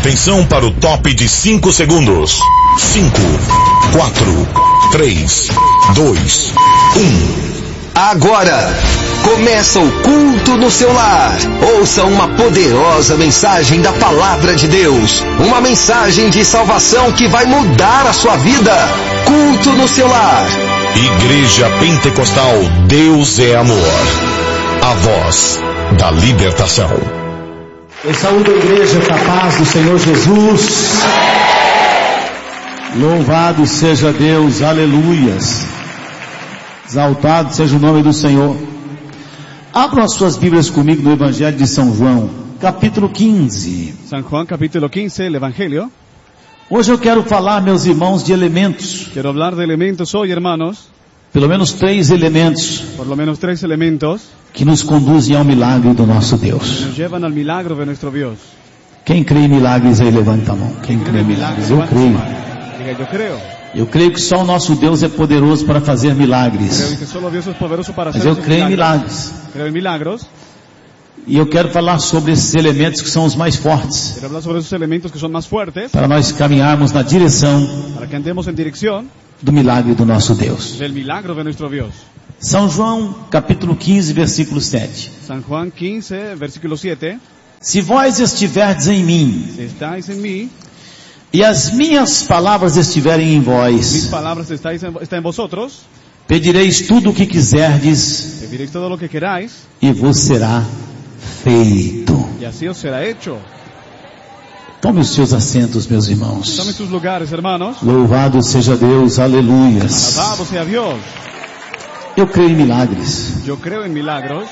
Atenção para o top de 5 segundos. 5, 4, 3, 2, 1. Agora, começa o culto no seu lar. Ouça uma poderosa mensagem da Palavra de Deus. Uma mensagem de salvação que vai mudar a sua vida. Culto no seu lar. Igreja Pentecostal Deus é Amor. A voz da libertação. Eu saúdo a igreja com a paz do Senhor Jesus. Louvado seja Deus, aleluias. Exaltado seja o nome do Senhor. Abram as suas Bíblias comigo no Evangelho de São João, capítulo 15. San Juan, capítulo 15, el Evangelio. Hoje eu quero falar, meus irmãos, de elementos. Quiero hablar de elementos hoy, hermanos. Pelo menos 3 elementos Por lo menos 3 elementos que nos conduzem ao milagre do nosso Deus. que nos llevan al milagro de nuestro Dios. Quem crê em milagres aí, levanta a mão. Quem crê em milagres? Eu creio. Diga, yo creo. Eu creio que só o nosso Deus é poderoso para fazer milagres. Creo que solo Dios es poderoso para Mas hacer eu esos creio em milagros. milagres. Creo en milagros. E eu quero falar sobre esses elementos que são os mais fortes, Quiero hablar sobre esos elementos que son más fuertes para nós caminharmos na direção para que andemos en dirección do milagre do nosso Deus. del milagro de nuestro Dios. São João, capítulo 15, versículo 7. San Juan 15, versículo 7. Se vós estiverdes em mim, Si estáis en mí, e as minhas palavras estiverem em mis vós, palabras están en vosotros, pedireis tudo o que quiserdes, pediréis todo lo que queráis, e vos será feito. y así os será hecho. Tome os seus assentos, meus irmãos. Tomen sus lugares, hermanos. Louvado seja Deus, aleluias. Alabado sea Dios. Eu creio em milagres. Yo creo en milagros.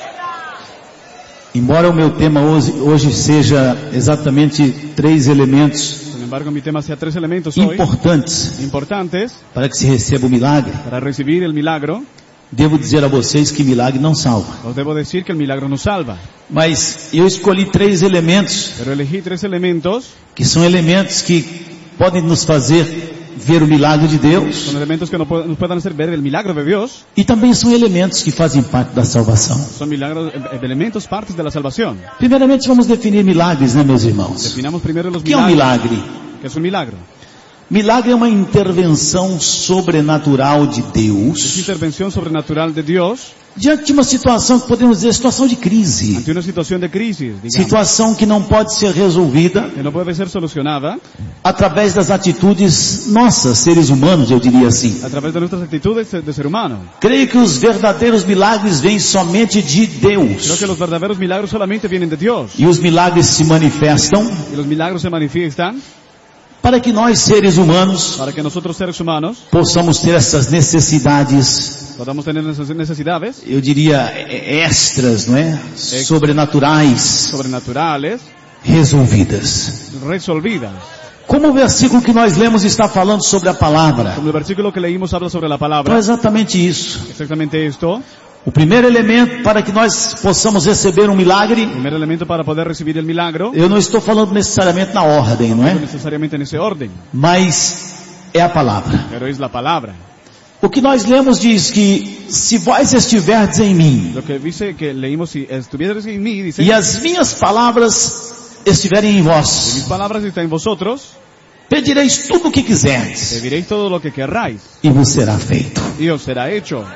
Embora o meu tema hoje seja exatamente 3 elementos Sin embargo, mi tema sea 3 elementos hoy importantes importantes para que se receba o milagre, para recibir el milagro. devo dizer a vocês que milagre não salva. Os debo decir que el milagro nos salva. Mas eu escolhi 3 elementos Pero elegí 3 elementos. que são elementos que podem nos fazer ver o milagre de Deus Son elementos que nos puedan hacer ver el milagro de Dios. e também são elementos que fazem parte da salvação. Son milagros, elementos, partes de la salvación. Primeiramente vamos definir milagres, né, meus irmãos? Definamos primero los O que é um milagros. milagre? ¿Qué es un milagro? Milagre é uma intervenção sobrenatural de Es Deus intervención sobrenatural de Dios diante de uma situação que podemos dizer situação de crise, ante una situación de crisis, digamos, situação que não pode ser resolvida que no puede ser solucionada através das atitudes nossas, seres humanos, eu diria assim. a través de nuestras actitudes de ser humano. Creio que os verdadeiros milagres vêm somente de Creo Deus. que los verdaderos milagros solamente vienen de Dios. E os milagres se manifestam Y los milagros se manifiestan para que nós, seres humanos, para que nosotros, seres humanos, possamos ter essas necessidades, podamos tener esas necesidades eu diria, extras, não é? Sobrenaturais, sobrenaturales resolvidas. resolvidas. Como o versículo que nós lemos está falando sobre a palavra. Como el versículo que leímos habla sobre la Então é palabra, exatamente isso. exactamente esto. O primeiro elemento para que nós possamos receber um milagre, Primer elemento para poder recibir el milagro, eu não estou falando necessariamente na ordem, não no é? necesariamente en ese orden, Mas é a palavra. pero es la palabra. O que nós lemos diz que se vós estiverdes em mim Lo que dice que leímos, si estuvierais en mí, dice, e as minhas palavras estiverem em mis vós, palabras están en vosotros, pedireis tudo o que quiserdes pediréis todo lo que querráis, e vos será feito. y os será hecho.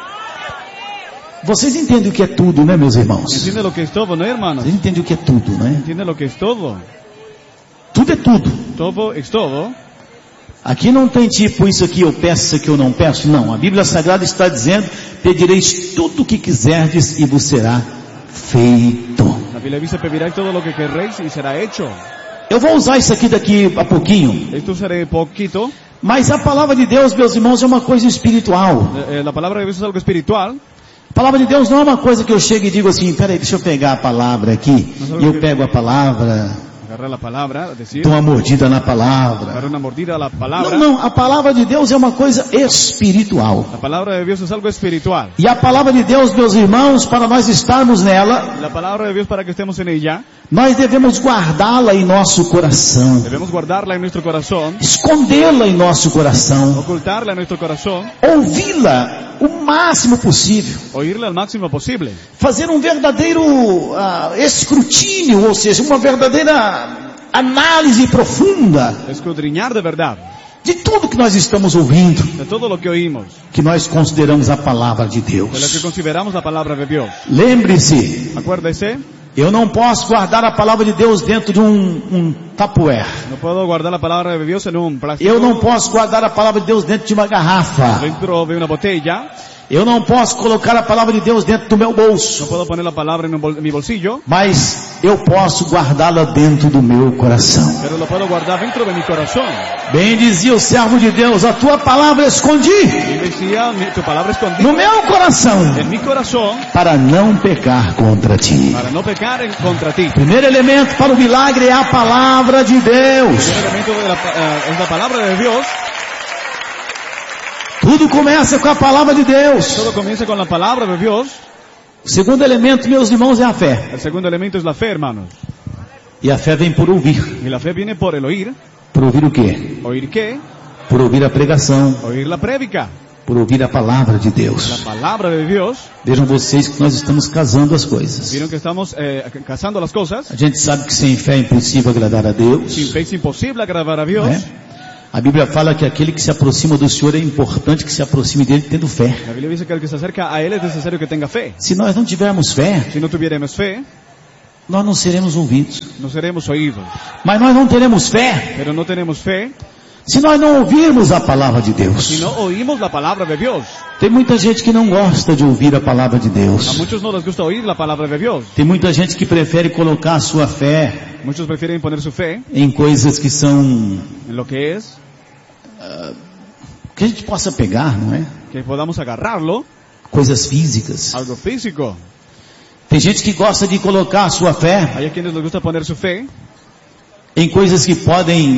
Vocês entendem o que é tudo, né, meus irmãos? ¿Entiende lo que es todo, no, hermanos? Vocês entendem o que é tudo, né? ¿Entiende lo que es todo? Tudo é tudo. Todo es todo. Aqui não tem tipo, isso aqui eu peço, isso aqui eu não peço. Não, a Bíblia Sagrada está dizendo, pedireis tudo o que quiserdes e vos será feito. La Biblia dice, pediréis todo lo que querréis y será hecho. Eu vou usar isso aqui daqui a pouquinho, Esto será poquito. mas a palavra de Deus, meus irmãos, é uma coisa espiritual. La palabra de Dios es algo espiritual. A palavra de Deus não é uma coisa que eu chego e digo assim, peraí, deixa eu pegar a palavra aqui, e eu pego a palavra, Agarrar la palabra, decir, dou uma mordida na palavra. dar una mordida a la palabra. Não, a palavra de Deus é uma coisa espiritual. La palabra de Dios es algo espiritual. E a palavra de Deus, meus irmãos, para nós estarmos nela, La palabra de Dios, para que estemos en ella, nós devemos guardá-la em nosso coração, debemos guardarla en nuestro corazón, escondê-la em nosso coração, ocultarla en nuestro corazón, ouvi-la o máximo possível, oírla al máximo posible, fazer um verdadeiro escrutínio, ou seja, uma verdadeira análise profunda escudriñar de verdad de tudo que nós estamos ouvindo, de todo lo que oímos, que nós consideramos a palavra de de lo que Deus. consideramos la palabra de Dios. Lembre-se, Acuérdese, eu não posso guardar a palavra de Deus dentro de um Tupperware. no puedo guardar la palabra de Dios en un plástico, Eu não posso guardar a palavra de Deus dentro de uma garrafa. dentro de una botella. Eu não posso colocar a palavra de Deus dentro do meu No bolso. puedo poner la palabra en mi bolsillo, Mas eu posso guardá-la dentro do meu coração. pero lo puedo guardar dentro de mi corazón. Bem dizia o servo de Deus, a tua palavra escondi Y decía, tu palabra escondida no meu coração, en mi corazón para não pecar contra ti. para no pecar contra ti. Primeiro elemento para o milagre é a palavra de Deus. El elemento es la palabra de Dios. Tudo começa com a palavra de Deus. Todo comienza con la palabra de Dios. O segundo elemento, meus irmãos, é a fé. El segundo elemento es la fe, hermanos. E a fé vem por ouvir. Y la fe viene por el oír. Por ouvir o quê? ¿Oír qué? Por ouvir a pregação. Oír la prédica. Por ouvir a palavra de La Deus. palabra de Dios. Vejam vocês que nós estamos casando as coisas. Vieron que estamos casando las cosas. A gente sabe que sem fé é impossível agradar a Deus. Sin fe es imposible agradar a Dios. Né? A Bíblia fala que aquele que se aproxima do Senhor é importante que se aproxime dele tendo fé. La Biblia dice que el que se acerca a Él es necesario que tenga fe. Se nós não tivermos fé, Si no tuviéramos fe, nós não seremos ouvidos. no seremos oídos. Mas nós não teremos fé Pero no tenemos fe se nós não ouvirmos a palavra de si Deus. no oímos la palabra de Dios. Tem muita gente que não gosta de ouvir a palavra de A Deus. muchos no les gusta oír la palabra de Dios. Tem muita gente que prefere colocar a sua fé Muchos prefieren poner su fe em coisas que são, en lo que es, que a gente possa pegar, não é? que podamos agarrarlo, Coisas físicas. algo físico. Tem gente que gosta de colocar a sua fé Hay a quienes les gusta poner su fe em coisas que podem,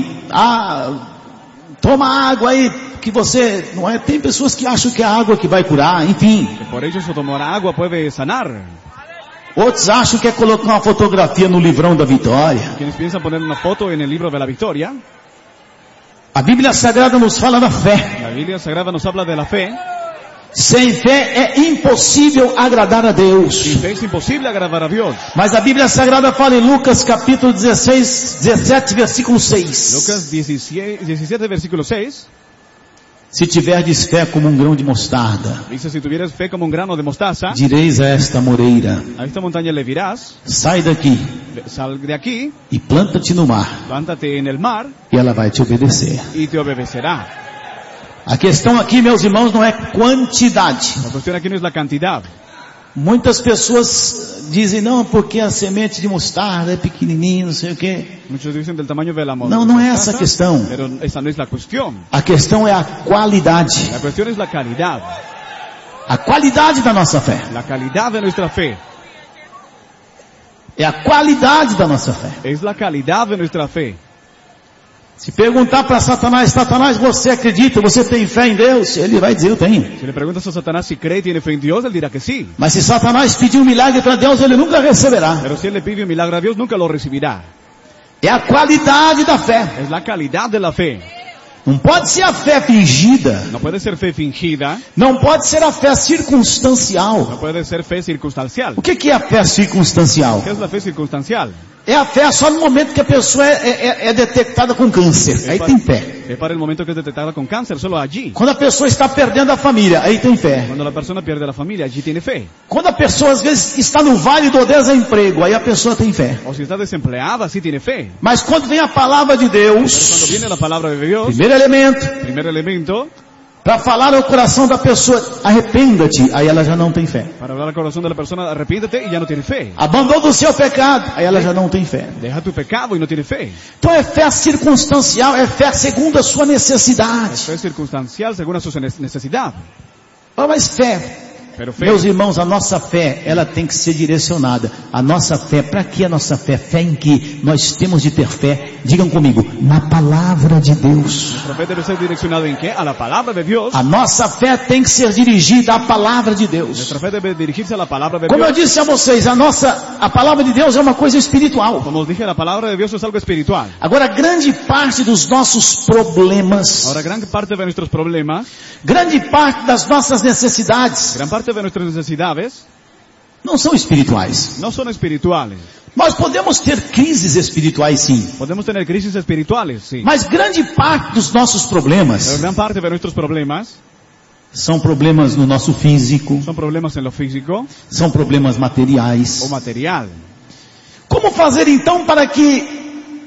toma água aí, que você, não é? Tem pessoas que acham que é a água que vai curar, enfim. que por ello su tomar agua puede sanar. Outros acham que é colocar uma fotografia no livrão da vitória. Quienes piensan poner una foto en el libro de la victoria. A Bíblia Sagrada nos fala da fé. La Biblia Sagrada nos habla de la fe. Sem fé é impossível agradar a Deus. Sin fe es imposible agradar a Dios. Mas a Bíblia Sagrada fala em Lucas capítulo 17, versículo 6. Lucas 17 versículo 6. Se tiverdes fé como um grão de mostarda, Dice, si tuvieras fe como un grano de mostaza, direis a esta moreira, a esta montaña le dirás, sai daqui sal de aquí, e planta-te no mar, plántate en el mar e ela vai te obedecer. y te obedecerá. A questão aqui, meus irmãos, não é quantidade. La cuestión aquí no es la cantidad. Muitas pessoas dizem, não, porque a semente de mostarda é pequenininha, não sei o quê. Muchos dicen del tamaño de la Não, não é essa a mostaza, questão. pero esa no es la cuestión. A questão é a qualidade. La cuestión es la calidad. A qualidade da nossa fé. La calidad de nuestra fe. É a qualidade da nossa fé. Es la calidad de nuestra fe. Se perguntar para Satanás, Satanás, você acredita, você tem fé em Deus? Ele vai dizer, eu tenho. Si le preguntas a Satanás si cree y tiene fe en Dios, él dirá que sí. Mas se Satanás pedir um milagre para Deus, ele nunca receberá. Pero si él le pide un milagro a Dios, nunca lo recibirá. É a qualidade da fé. Es la calidad de la fe. Não pode ser a fé fingida. No puede ser fe fingida, Não pode ser a fé circunstancial. no puede ser fe circunstancial. O que é a fé circunstancial? ¿Qué es la fe circunstancial? É a fé só no momento que a pessoa é detectada com câncer. Aí tem fé. Es para el momento que es detectada con cáncer, solo allí. Quando a pessoa está perdendo a família, aí tem fé. Cuando la persona pierde la familia, allí tiene fe. Quando a pessoa às vezes está no vale do desemprego, aí a pessoa tem fé. O si está desempleada, sí tiene fe. Mas quando vem a palavra de Cuando Deus, viene la palabra de Dios, primeiro elemento, primer elemento, para falar ao coração da pessoa, arrependa-te, aí ela já não tem fé. para hablar al corazón de la persona, arrepiéntete y ya no tiene fe. Abandona o seu pecado, aí ela já não tem fé. Deja tu pecado y no tiene fe. Então é fé circunstancial, é fé segundo a sua necessidade. Fe es circunstancial según a su necesidad. Mas fé, Pero fe, meus irmãos, a nossa fé, ela tem que ser direcionada. A nossa fé, para que a nossa fé? Fé em que nós temos de ter fé, digam comigo, na palavra de Deus. nuestra fe debe ser direccionada en qué? A la palabra de Dios. A nossa fé tem que ser dirigida à palavra de Deus. Nuestra fe debe dirigirse a la palabra de Como eu Dios. disse a vocês, a palavra de Deus é uma coisa espiritual. Como os dije, la palabra de Dios es algo espiritual. Agora, grande parte dos nossos problemas, Ahora, gran parte de nuestros problemas, grande parte das nossas necessidades, gran parte de nuestras necesidades, não são espirituais. no son espirituales. Nós podemos ter crises espirituais sim, Podemos tener crisis espirituales, sí. mas grande parte dos nossos Pero problemas gran parte de nuestros problemas são problemas no nosso físico, son problemas en lo físico são problemas materiais. o material. Como fazer então para que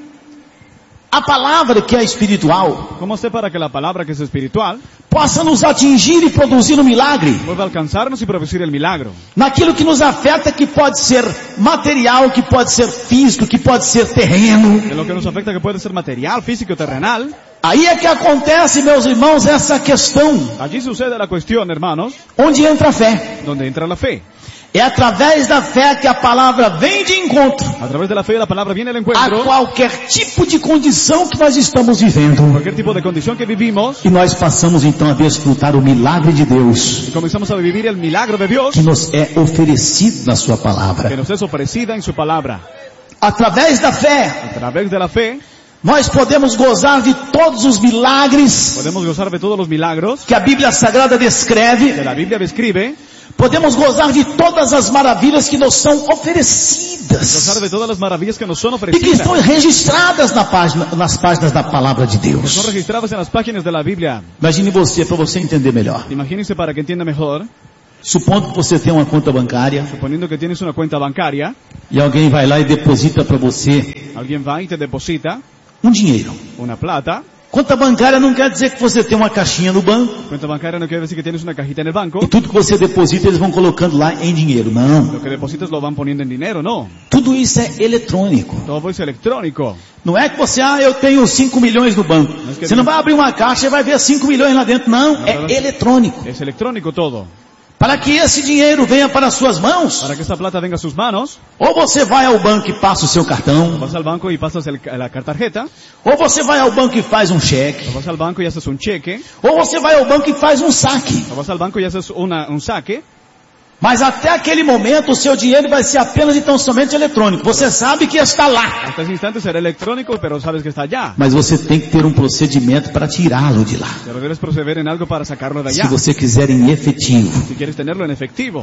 a palavra que é espiritual ¿Cómo sé para que la palabra que es espiritual possa nos atingir e produzir um milagre pueda alcanzarnos y producir el milagro? naquilo que nos afeta, que pode ser material, que pode ser físico, que pode ser terreno? De lo que nos afecta, que puede ser material, físico, terrenal. Aí é que acontece, meus irmãos, essa questão, Allí sucede la cuestión, hermanos, onde entra a fé. donde entra la fe. É através da fé que a palavra vem de encontro A través de la fe la palabra viene al a encuentro. qualquer tipo de condição que nós estamos vivendo. Cualquier tipo de condición que vivimos, E nós passamos então a desfrutar o milagre de Deus y comenzamos a vivir el milagro de Dios que nos é oferecido na sua que palavra. nos es ofrecida en su palabra. Através da fé, A través de la fe nós podemos gozar de todos os milagres podemos gozar de todos los milagros que a Bíblia Sagrada que descreve. la Biblia describe, Podemos gozar de todas as maravilhas que nos são oferecidas gozar de todas las maravillas que nos son e que ofrecidas, estão registradas nas páginas da palavra de que son Deus. registradas en las páginas de la Biblia. Imagine você, para você entender melhor. Imagínense para que entienda mejor, Supondo que você tem uma conta bancária suponiendo que tienes una cuenta bancaria, e alguém vai lá e deposita para você alguien va y te deposita dinheiro. una plata. Conta bancária não quer dizer que você tem uma caixinha no banco Cuenta bancaria no quiere decir que tienes una cajita en el banco. e tudo que você deposita eles vão colocando lá em dinheiro. Não. Lo que depositas lo van poniendo en dinero, no. Tudo isso é eletrônico. Todo es electrónico. Não é que você, eu tenho 5 milhões no banco. Você não vai abrir uma caixa e vai ver 5 milhões lá dentro. Não, é eletrônico. Es electrónico todo. Para que esse dinheiro venha para as suas mãos, Para que esta plata venga a sus manos, ou você vai ao banco e passa o seu cartão, vas al banco y pasas la tarjeta, ou você vai ao banco e faz um cheque, o vas al banco y haces un cheque, ou você vai ao banco e faz um saque. o vas al banco y haces un saque. Mas até aquele momento o seu dinheiro vai ser apenas e tão somente eletrônico. Você sabe que está lá, Hasta ese instante será electrónico, pero sabes que está allá. mas você tem que ter um procedimento para tirá-lo de lá. Pero debes proceder en algo para sacarlo de Se allá. você quiser em efetivo. Si quieres tenerlo en efectivo.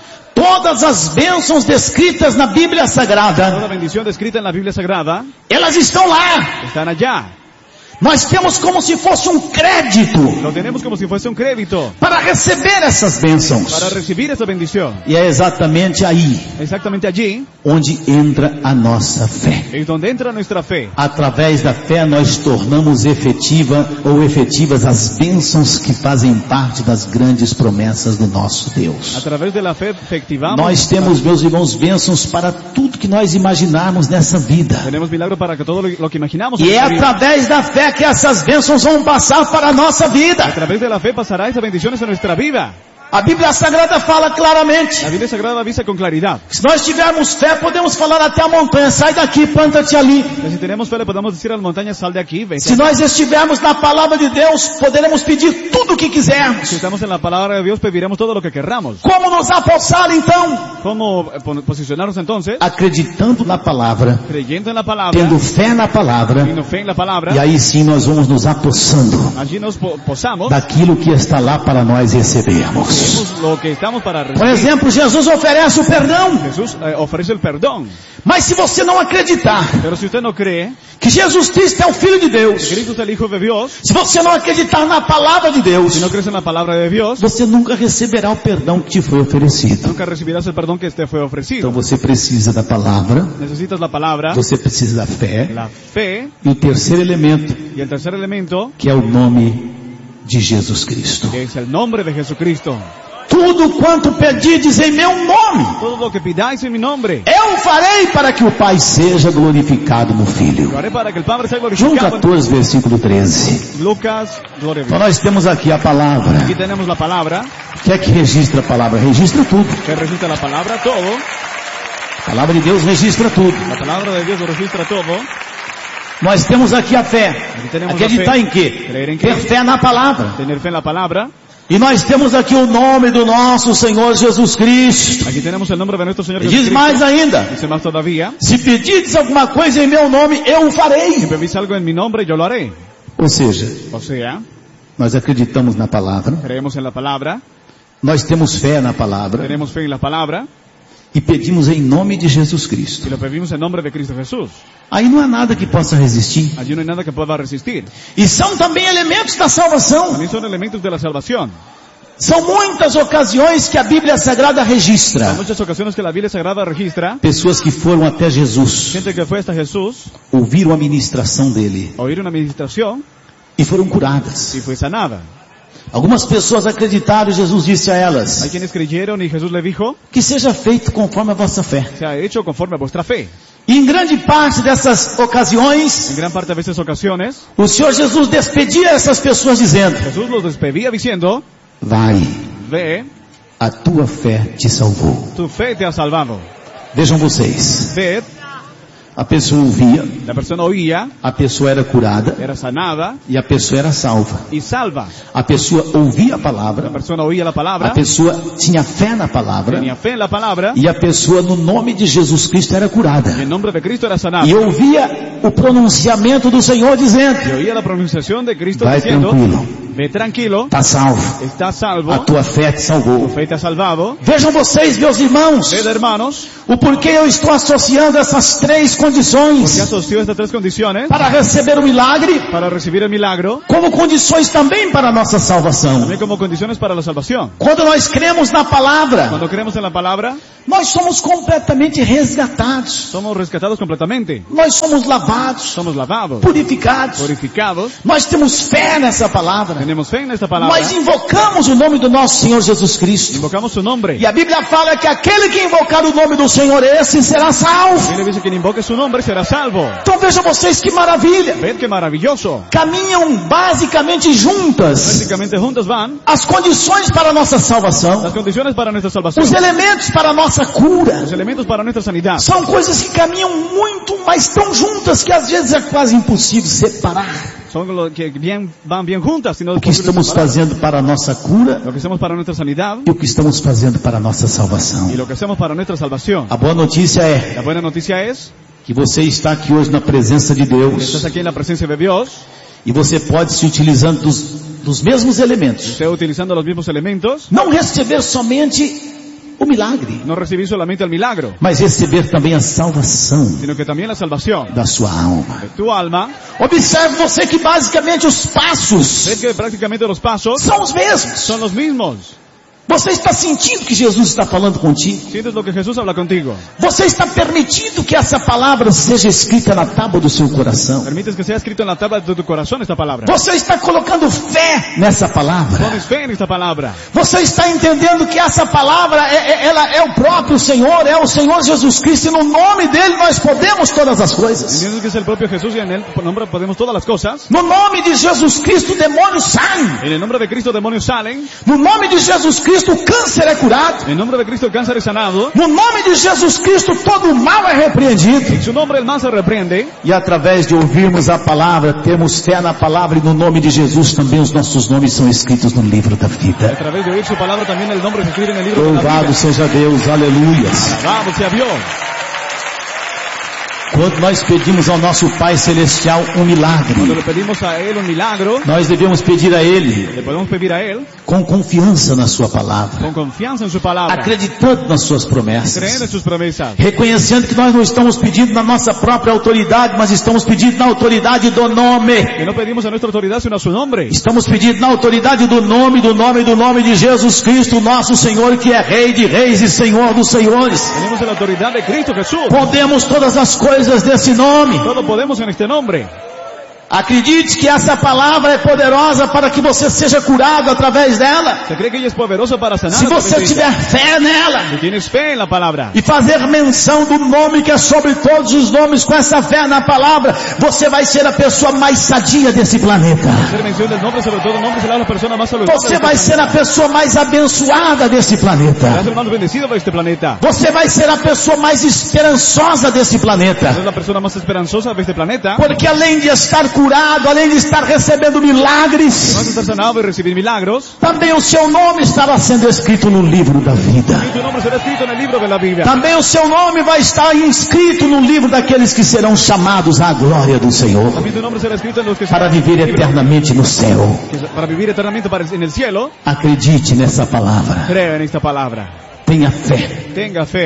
Todas as bênçãos descritas na Bíblia Sagrada, Toda bendición descrita en la Biblia Sagrada elas estão lá. están allá. Nós temos como se fosse um crédito Lo tenemos como si fuese un crédito para receber essas bênçãos. para recibir esa bendición. E é exatamente aí Exactamente allí onde entra a nossa fé. es donde entra nuestra fe. Através da fé nós tornamos efetivas as bênçãos que fazem parte das grandes promessas do nosso A Deus. través de la fe efectivamos. Nós temos, meus irmãos, bênçãos para tudo que nós imaginarmos nessa vida. Tenemos milagro para que todo lo que imaginamos. E en é nuestra vida. através da fé que essas bênçãos vão passar para a nossa A vida. través de la fe pasará esas bendiciones en nuestra vida. A Bíblia Sagrada fala claramente. La Biblia Sagrada avisa con claridad. Se nós tivermos fé, podemos falar até a montanha, sai daqui, planta-te ali. Que si tenemos fe le podemos decir a las montañas, sal de aquí, vete. Se nós estivermos na palavra de Deus, poderemos pedir tudo o que quisermos. Si estamos en la palabra de Dios, pediremos todo lo que querramos. Como nos apossar então? ¿Cómo posicionarnos entonces? Acreditando na palavra, Creyendo en la palabra, tendo fé na palavra, teniendo fe en la palabra, e aí sim nós vamos nos apossando allí nos posamos, daquilo que está lá para nós recebermos. tenemos lo que estamos para Por recibir. exemplo, Jesus oferece o perdão, Jesús ofrece el perdón. mas se você não acreditar Pero si usted no cree que Jesus Cristo é o Filho de que Deus, Cristo es el Hijo de Dios, se você não acreditar na palavra de Deus, si no crees en la palabra de Dios, você nunca receberá o perdão que te foi oferecido. nunca recibirás el perdón que te fue Então ofrecido. você precisa da palavra, Necesitas la palabra, você precisa da fé, la fe, e o terceiro elemento, y el tercer elemento, que é o nome de Jesus Cristo. que es el nombre de Jesucristo. Tudo quanto pedirdes em meu nome, Todo lo que pidáis en mi nombre, eu farei para que o Pai seja glorificado no Filho. lo haré para que el Padre sea João glorificado. 14, versículo 13. Lucas, gloria a Então Dios. nós temos aqui a palavra. Aquí tenemos la palabra, O que é que registra a palavra? Registra tudo. que registra la palabra todo. A palavra de Deus registra tudo. La palabra de Dios lo registra todo. Nós temos aqui a fé. Aqui temos Acreditar a fé. em quê? Creer em quê? Ter fé na palavra. Tener fe en la palabra. E nós temos aqui o nome do nosso Senhor Jesus Cristo. Aquí tenemos el nombre de nuestro Señor E diz Jesucristo. mais ainda, Dice más todavía, se pedirdes alguma coisa em meu nome, eu o si farei. pedís algo en mi nombre, yo lo haré. Ou seja, O sea, nós acreditamos na palavra, creemos en la palabra, nós temos fé na palavra, tenemos fe en la palabra, e pedimos em nome de Jesus Cristo. Y lo pedimos en nombre de Cristo Jesús. Aí não há nada que possa resistir. Allí no hay nada que pueda resistir. E são também elementos da salvação. También son elementos de la salvación. São muitas ocasiões que a Bíblia Sagrada registra. Hay muchas ocasiones que la Biblia Sagrada registra Pessoas que foram até Jesus, gente que fue hasta Jesús, ouviram a ministração dele oír una administración e foram curadas. y fue sanada. Algumas pessoas acreditaram e Jesus disse a elas, Hay quienes creyeron y Jesús le dijo, que seja feito conforme a vossa fé. se ha hecho conforme a vuestra fe. E em grande parte dessas ocasiões, En gran parte de esas ocasiones, o Senhor Jesus despedia essas pessoas dizendo, Jesús los despedía diciendo, vai, ve, a tua fé te salvou. tu fe te ha salvado. Vejam vocês, Ved, a pessoa ouvia, la persona oía, a pessoa era curada era sanada e a pessoa era salva. y salva. A pessoa ouvia a La palavra, persona oía la a palabra, pessoa tinha fé na palavra tenía fe en la palabra e a pessoa no nome de Jesus Cristo era curada. y en nombre de Cristo era sanada. E ouvia o pronunciamento do Senhor dizendo, Y oía la pronunciación de Cristo vai diciendo, tranquilo, ve tranquilo, está salvo, estás salvo, a tua fé te tu salvou. fe te ha salvado. Vejam vocês, meus irmãos, Ved, hermanos, o porquê eu estou associando essas três que condições asoció estas tres condiciones para receber o milagre, para recibir el milagro, como condições também para a nossa salvação. también como condiciones para la salvación. Quando nós cremos na palavra, Cuando creemos en la palabra, nós somos completamente resgatados, somos rescatados completamente. nós somos lavados, Somos lavados, purificados, purificados, nós temos fé nessa palavra, tenemos fe en esta palabra, nós invocamos o nome do nosso Senhor Jesus Cristo. invocamos su nombre. E a Bíblia fala que aquele que invocar o nome do Senhor, esse será salvo. Y le dice que quien invoque su nombre será salvo. Então vejam vocês que maravilha. Ved qué maravilloso. Caminham basicamente juntas Prácticamente juntos van as condições para a nossa salvação, las condiciones para nuestra salvación, os elementos para a nossa cura. los elementos para nuestra sanidad. São coisas que caminham muito, mas tão juntas que às vezes é quase impossível separar. Son lo que van bien juntas, sino O que estamos fazendo para a nossa cura lo que hacemos para nuestra sanidad e o que estamos fazendo para a nossa salvação. y lo que hacemos para nuestra salvación. A boa notícia é La buena noticia es que você está aqui hoje na presença de que Deus estás aquí en la presencia de Dios, e você pode se utilizando dos mesmos elementos. usted utilizando los mismos elementos, Não receber somente o milagre, no recibir solamente el milagro, mas receber também a salvação sino que también la salvación da sua alma. de tu alma. Observe você que basicamente os passos Ves que prácticamente los pasos são os mesmos. son los mismos. Você está sentindo que Jesus está falando contigo? Sientes lo que Jesús habla contigo. Você está permitindo que essa palavra seja escrita na tábua do seu coração? Permites que sea escrito en la tabla de tu corazón esta palabra. Você está colocando fé nessa palavra? Pones fe en esta palabra. Você está entendendo que essa palavra ela é o próprio Senhor, é o Senhor Jesus Cristo, e no nome dele nós podemos todas as coisas. Entiendes que es el propio Jesús y en él por nombre podemos todas las cosas. No nome de Jesus Cristo, demônios saem. En el nombre de Cristo demonios salen. No nome de Jesus Cristo, o câncer é curado. En el nombre de Cristo el cáncer es sanado. No nome de Jesus Cristo, todo o mal é repreendido. En su nombre el mal se reprende. E através de ouvirmos a palavra, termos fé na palavra, e no nome de Jesus também os nossos nomes são escritos no livro da A vida. través de oír su palabra también el nombre se escribe en el libro de la Louvado vida. seja Deus, aleluias. Vamos, sea Dios. Quando nós pedimos ao nosso Pai Celestial um Cuando milagre, le pedimos a Él un milagro, nós devemos pedir a Ele le podemos pedir a Él com confiança na Sua palavra, con confianza en su palabra, acreditando nas Suas creyendo en promessas, sus promesas, reconhecendo que nós não estamos pedindo na nossa própria autoridade, mas estamos pedindo na autoridade do nome. que no pedimos a nuestra autoridad sino a su nombre. Estamos pedindo na autoridade do nome de Jesus Cristo, nosso Senhor, que é Rei de Reis e Senhor dos Senhores. Tenemos la autoridad de Cristo Jesús. Podemos todas as coisas desse nome. Todo podemos en este nombre. Acredite que essa palavra é poderosa para que você seja curado através dela. ¿Se cree que ella es poderosa para sanar? Se a través você de tiver ella? fé nela Si tienes fe en la palabra e fazer menção do nome que é sobre todos os nomes, com essa fé na palavra, você vai ser a pessoa mais sadia desse planeta. hacer mención del nombre, sobre todo nombre será la persona más saludable. Você vai ser a pessoa mais abençoada desse planeta. Serás el más bendecido de este planeta. Você vai ser a pessoa mais esperançosa desse planeta. Serás la persona más esperanzosa de este planeta. Porque além de estar curado, além de estar recebendo milagres, Vas a estar sanado y recibir milagros. também o seu nome estará sendo escrito no livro da vida. Y tu nombre será escrito en el libro de la Biblia. Também o seu nome vai estar inscrito no livro daqueles que serão chamados à glória do Senhor, También tu nombre será escrito en los que para viver eternamente no céu. para vivir eternamente en el cielo. Acredite nessa palavra. Creo en esta palabra. Tenha fé. Tenga fe.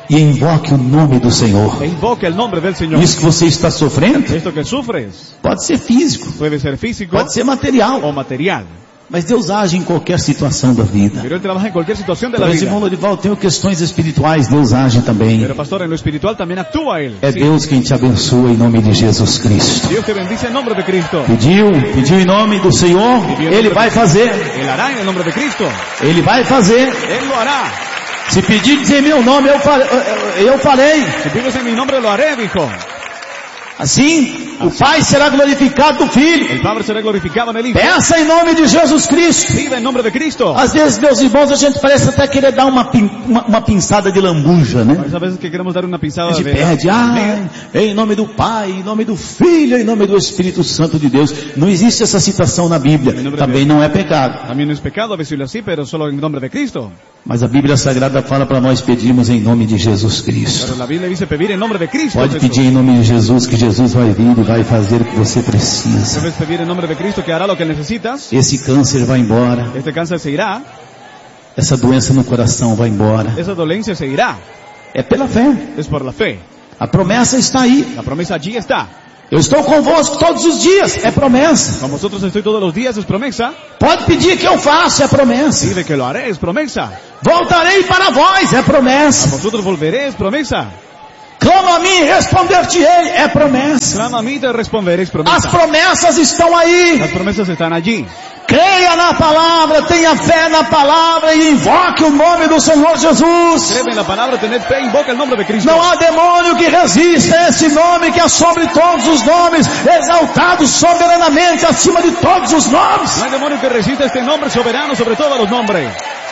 e invoque o nome do Senhor. e invoque el nombre del Señor. Isso que você está sofrendo Esto que sufres pode ser físico, puede ser físico pode ser material, o material, mas Deus age em qualquer situação da vida. pero Él trabaja en cualquier situación de la Mas, vida. irmão Lorival, eu tenho questões espirituais, Deus age também. Pero pastor, en lo espiritual también actúa Él. É Sí. Deus quem te abençoa em nome de Jesus Cristo. Dios te bendice en nombre de Cristo. Pediu em nome do Senhor, Ele vai fazer. Él hará en el nombre de Cristo. Ele vai fazer. Él lo hará. Se pedir dizer meu nome, eu farei. Si pides en mi nombre, lo haré, dijo. Assim, o Pai será glorificado do Filho. El Padre será glorificado en el Hijo. Peça em nome de Jesus Cristo. Viva en nombre de Cristo. Às vezes, meus irmãos, a gente parece até querer dar uma pinçada de lambuja, né? A veces que queremos dar una pisada A gente de... pede, em nome do Pai, em nome do Filho, em nome do Espírito Santo de Deus. Não existe essa citação na Bíblia. Também não é pecado. También no es pecado decirlo así, pero solo en nombre de Cristo. Mas a Bíblia Sagrada fala para nós pedirmos em nome de Jesus Cristo. Pero la Biblia dice pedir en nombre de Cristo. Pode Jesús. pedir em nome de Jesus, que Jesus vai vir e vai fazer o que você precisa. Debes pedir en nombre de Cristo que hará lo que necesitas. Esse câncer vai embora, Este cáncer se irá. essa doença no coração vai embora. Esa dolencia se irá. É pela fé. Es por la fe. A promessa está aí. La promesa allí está. Eu estou convosco todos os dias, é promessa. Con vosotros estoy todos los días, es promesa. Pode pedir que eu faça, é promessa. Pide que lo haré, es promesa. Voltarei para vós, é A promessa. vosotros volveré, es promesa. Clama a mim, responder-te-ei, é promessa. Clama a mí, te responderé, es As promesa. promessas estão aí. Las promesas están allí. Creia na palavra, tenha fé na palavra e invoque o nome do Senhor Jesus. Cree en la palabra, tened fe, invoca el nombre de Cristo. Não há demônio que resista a esse nome que é sobre todos os nomes, exaltado soberanamente acima de todos os nomes. No hay demonio que resista este nombre soberano sobre todos los nombres.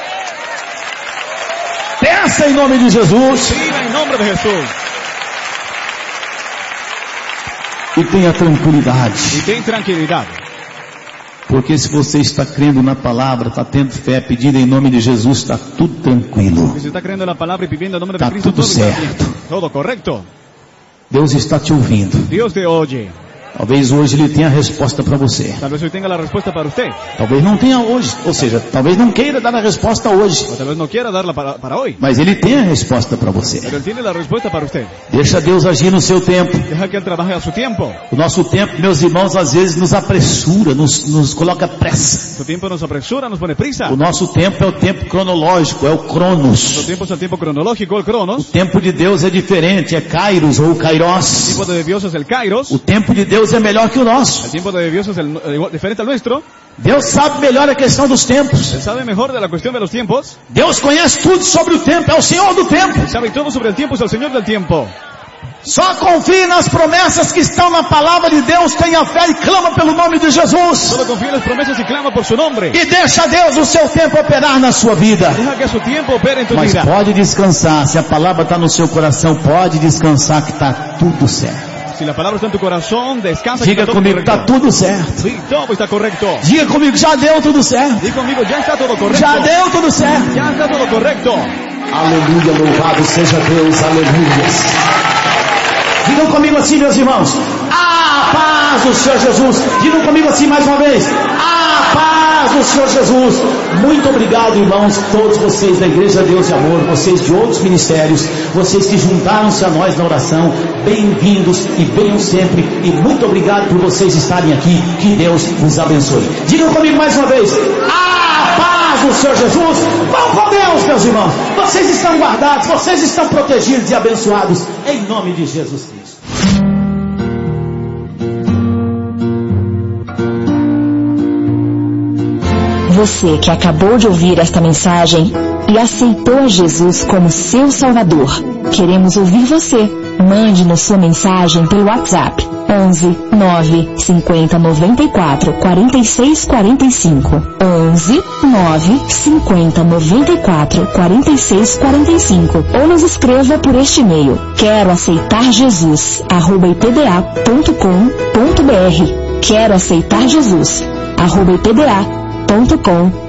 Peça em nome de Jesus Viva en nombre de Jesús. e tenha tranquilidade. Y ten tranquilidad. Porque se você está crendo na palavra, está tendo fé, pedindo em nome de Jesus, está tudo tranquilo. Si se está creyendo en la palabra y pidiendo el nombre de Está Cristo, todo todo está bien. certo. Todo correcto. Deus está te ouvindo. Dios te oye. Talvez hoje Ele tenha a resposta para você. Tal vez hoy tenga la respuesta para usted. Talvez não tenha hoje. Ou seja, talvez não queira dar a resposta hoje. O tal vez no quiera darla para hoy. Mas Ele tem a resposta para você. Pero Él tiene la respuesta para usted. Deixa Deus agir no seu tempo. Deja que Él trabaje a su tiempo. O nosso tempo, meus irmãos, às vezes nos apressura, nos coloca pressa. Su tiempo nos apresura, nos pone prisa. O nosso tempo é o tempo cronológico, é o Su Cronos. tiempo es el tiempo cronológico, el O Cronos. tempo de Deus é diferente, é Kairos ou El Kairos. tiempo de Dios es el Kairos. O tempo de Deus é melhor que o nosso. El tiempo de Dios es diferente al nuestro. Deus sabe melhor a questão dos tempos. Él sabe mejor de la cuestión de los tiempos. Deus conhece tudo sobre o tempo, é o Senhor do tempo. Él sabe todo sobre el tiempo, es el Señor del tiempo. Só confie nas promessas que estão na palavra de Deus, tenha fé e clama pelo nome de Jesus. Solo confía en las promesas y clama por su nombre. E deixa Deus o seu tempo operar na sua vida. Deja que su tiempo opere en tu Mas vida. pode descansar, se a palavra está no seu coração, pode descansar que está tudo certo. Si la palabra está en tu corazón, descansa. que Diga está todo comigo, está correcto. tudo certo. Sí, todo está correcto. Diga comigo, já deu tudo certo. Di conmigo, ya está todo correcto. Já deu tudo certo. Ya está todo correcto. Aleluia, louvado seja Deus, aleluia. Digam comigo assim, meus irmãos. A paz do Senhor Jesus. Digam comigo assim mais uma vez. A paz do Senhor Jesus. Muito obrigado, irmãos, todos vocês da Igreja Deus e Amor, vocês de outros ministérios, vocês que juntaram-se a nós na oração. Bem-vindos e venham sempre. E muito obrigado por vocês estarem aqui. Que Deus vos abençoe. Digam comigo mais uma vez. A paz do Senhor Jesus. Vão com Deus, meus irmãos. Vocês estão guardados, vocês estão protegidos e abençoados. Em nome de Jesus Cristo. Você que acabou de ouvir esta mensagem e aceitou a Jesus como seu Salvador, queremos ouvir você. Mande-nos sua mensagem pelo WhatsApp 11 9 50 94 46 45 11 9 50 94 46 45 ou nos escreva por este e-mail quero aceitar Jesus @ipda.com.br quero aceitar Jesus @ipda.com.br.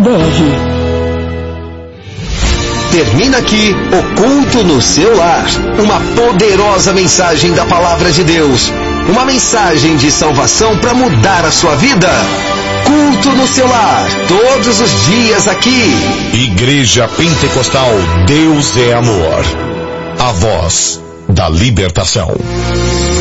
Termina aqui o culto no seu lar. Uma poderosa mensagem da palavra de Deus. Uma mensagem de salvação para mudar a sua vida. Culto no seu lar. Todos os dias aqui. Igreja Pentecostal Deus é Amor. a voz da libertação.